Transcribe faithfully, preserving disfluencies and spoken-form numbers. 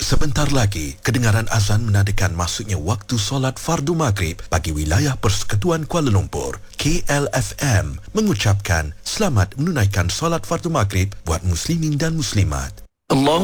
Sebentar lagi, kedengaran azan menandakan masuknya waktu solat fardu maghrib bagi wilayah Persekutuan Kuala Lumpur. K L F M mengucapkan selamat menunaikan solat fardu maghrib buat muslimin dan muslimat. Allah